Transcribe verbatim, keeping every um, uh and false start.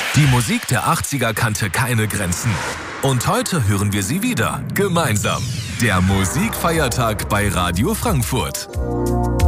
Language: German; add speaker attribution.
Speaker 1: Die Musik der achtziger kannte keine Grenzen. Und heute hören wir sie wieder, gemeinsam. Der Musikfeiertag bei Radio Frankfurt.